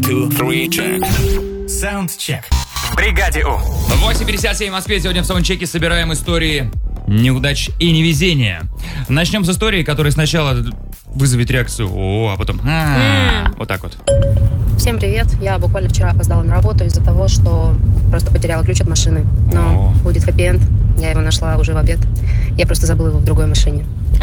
2, 3, check. Саундчек. В бригаде У. 8:57 в Москве. Сегодня в саундчеке собираем истории неудач и невезения. Начнем с истории, которая сначала вызовет реакцию «О», а потом вот так вот. Всем привет. Я буквально вчера опоздала на работу из-за того, что просто потеряла ключ от машины. Но будет хэппи-энд. Я его нашла уже в обед. Я просто забыла его в другой машине.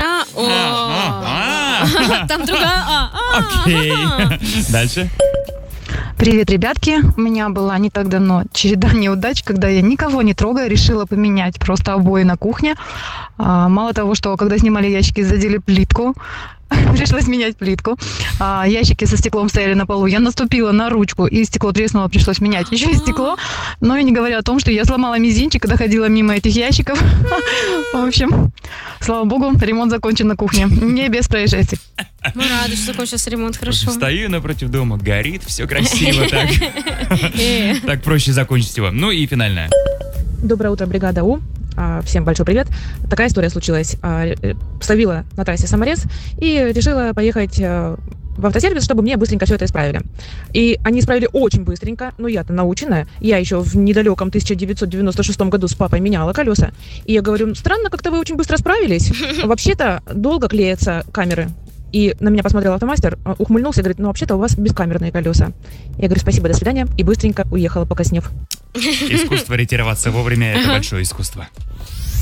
Там другая. Окей. Дальше. Привет, ребятки. У меня была не так давно череда неудач, когда я никого не трогая решила поменять просто обои на кухне. Мало того, что когда снимали ящики, задели плитку, пришлось менять плитку. Ящики со стеклом стояли на полу. Я наступила на ручку, и стекло треснуло, пришлось менять еще и стекло. Но и не говоря о том, что я сломала мизинчик, когда ходила мимо этих ящиков. В общем, слава богу, ремонт закончен на кухне. Не без происшествий. Мы рады, что закончился ремонт, хорошо. Стою напротив дома, горит, все красиво так. Так проще закончить его. Ну и финальная. Доброе утро, бригада У. Всем большой привет. Такая история случилась. Словила на трассе саморез и решила поехать в автосервис, чтобы мне быстренько все это исправили. И они исправили очень быстренько, но я-то наученная. Я еще в недалеком 1996 году с папой меняла колеса. И я говорю, странно, как-то вы очень быстро справились. Вообще-то долго клеятся камеры. И на меня посмотрел автомастер, ухмыльнулся и говорит, ну вообще-то у вас бескамерные колеса. Я говорю, спасибо, до свидания. И быстренько уехала, покраснев. Искусство ретироваться вовремя – это большое искусство.